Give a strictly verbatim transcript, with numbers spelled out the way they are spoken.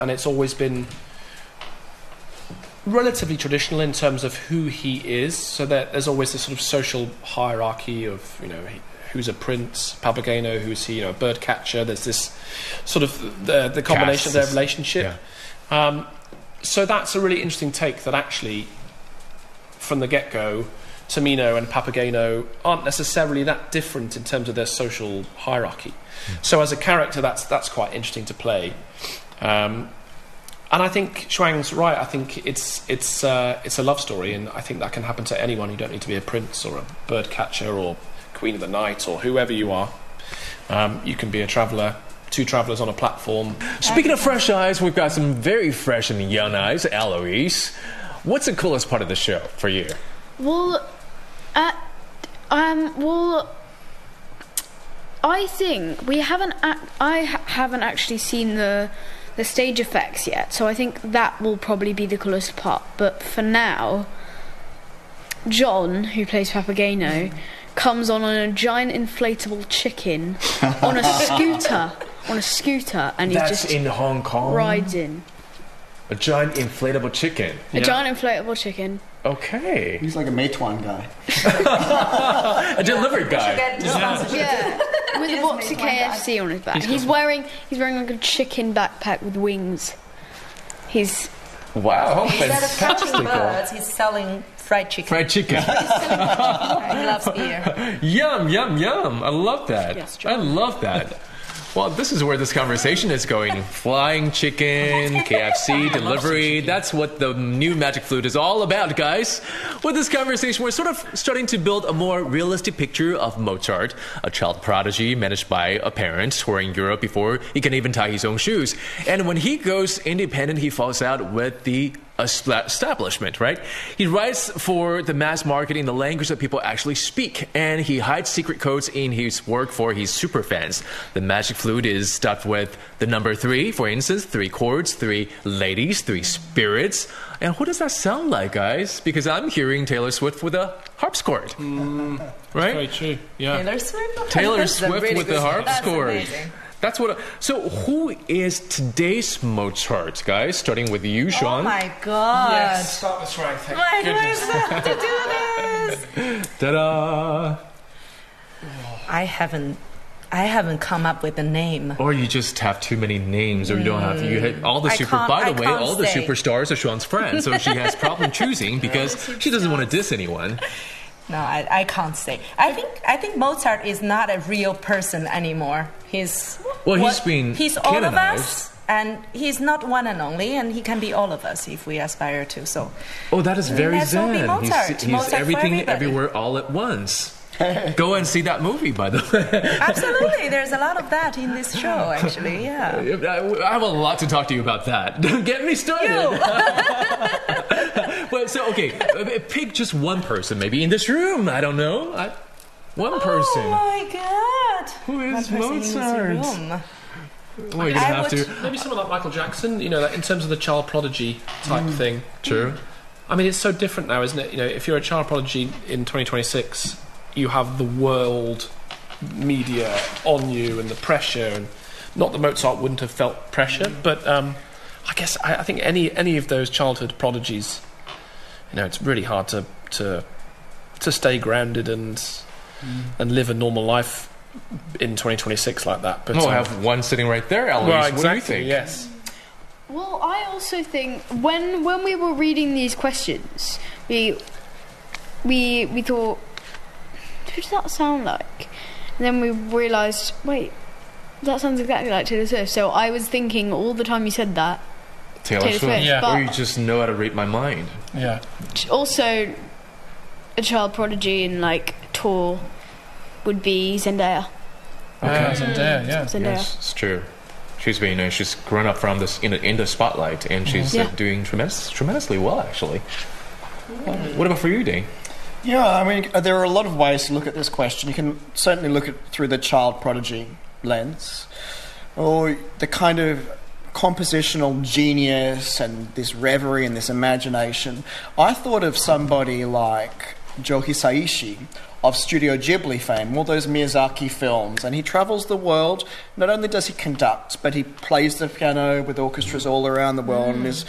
and it's always been relatively traditional in terms of who he is. So that there's always this sort of social hierarchy of, you know, he, who's a prince, Papageno, who's he, you know, a bird catcher. There's this sort of the, the combination of their relationship. Yeah. Um, so that's a really interesting take, that actually, from the get-go, Tamino and Papageno aren't necessarily that different in terms of their social hierarchy. Mm. So as a character, that's that's quite interesting to play. Um, and I think Shuang's right. I think it's it's uh, it's a love story, and I think that can happen to anyone. You don't need to be a prince or a bird catcher or Queen of the Night or whoever you are. Um, you can be a traveller, two travellers on a platform. Speaking of fresh eyes, we've got some very fresh and young eyes. Eloise, what's the coolest part of the show for you? Well, uh, um, well, I think we haven't. Ac- I ha- haven't actually seen the the stage effects yet, so I think that will probably be the coolest part. But for now, John, who plays Papageno, comes on on a giant inflatable chicken on a scooter, on a scooter, and he That's just in Hong Kong. rides in. A giant inflatable chicken. A yeah. giant inflatable chicken. Okay. He's like a Meituan guy. A delivery guy. Yeah. yeah. With a box of K F C on his back. He's, he's wearing he's wearing like a chicken backpack with wings. He's wow. Instead of catching birds, he's selling fried chicken. Fried chicken. He loves beer. Yum, yum, yum. I love that. Yes, I love that. Well, this is where this conversation is going. Flying chicken, K F C, delivery. That's what the new Magic Flute is all about, guys. With this conversation, we're sort of starting to build a more realistic picture of Mozart, a child prodigy managed by a parent touring Europe before he can even tie his own shoes. And when he goes independent, he falls out with the establishment, right? He writes for the mass market in the language that people actually speak, and he hides secret codes in his work for his superfans. The Magic Flute is stuffed with the number three, for instance, three chords, three ladies, three spirits. And what does that sound like, guys? Because I'm hearing Taylor Swift with a harpsichord. Mm, right? Very true, yeah. Taylor Swift? Taylor Swift really with the harpsichord. That's That's what. I, so, who is today's Mozart, guys? Starting with you, Sean. Oh my God! Yes, that was right. Thank my goodness. to do this. Ta-da! I haven't. I haven't come up with a name. Or you just have too many names, or you don't have. You hit all the I super. can't- By I the way, can't all the say. superstars are Sean's friends, so she has problem choosing because she doesn't want to diss anyone. No, I, I can't say. I think I think Mozart is not a real person anymore. He's Well, he's what- been he's all of canonized. us, and he's not one and only, and he can be all of us if we aspire to. So, Oh, that is very Let's all be zen. Mozart. He's, he's Mozart for everything, everybody. everywhere, all at once. Go and see that movie, by the way. absolutely, there's a lot of that in this show. Actually, yeah. I I have a lot to talk to you about that. Don't get me started. But so okay, pick just one person, maybe in this room. I don't know. I, one person. Oh my God! Who is One person in this Mozart? room. Well, you're gonna I have would- to. Maybe someone like Michael Jackson, you know, like in terms of the child prodigy type thing. True. I mean, it's so different now, isn't it? You know, if you're a child prodigy in twenty twenty-six, you have the world media on you and the pressure. And not that Mozart wouldn't have felt pressure, but um, I guess I, I think any any of those childhood prodigies, you know, it's really hard to to to stay grounded and mm. and live a normal life in twenty twenty-six like that. But Oh, I um, have one sitting right there, Eloise. well, What do you exactly, think? yes. Well, I also think when when we were reading these questions, we we we thought, who does that sound like? And then we realised, wait, that sounds exactly like Taylor Swift. So I was thinking all the time you said that. Taylor, Taylor Swift. Swift, Yeah. but Or you just know how to read my mind. Yeah. also a child prodigy in like tour would be Zendaya. Okay. Zendaya, yeah. Zendaya. Yes, it's true. She's been, you know, she's grown up from this in the, in the spotlight, and she's Yeah. uh, doing tremendous, tremendously well, actually. What about for you, Ding? Yeah, I mean, there are a lot of ways to look at this question. You can certainly look at it through the child prodigy lens, or the kind of compositional genius and this reverie and this imagination. I thought of somebody like Joe Hisaishi of Studio Ghibli fame, all those Miyazaki films, and he travels the world. Not only does he conduct, but he plays the piano with orchestras all around the world, mm. and is